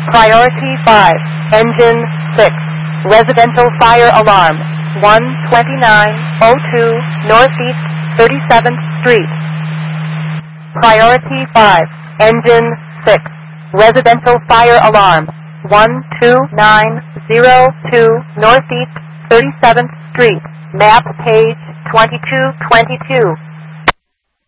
Priority 5, Engine 6, Residential Fire Alarm, 12902 Northeast 37th Street. Priority 5, Engine 6, Residential Fire Alarm, 12902 Northeast 37th Street, map page 2222.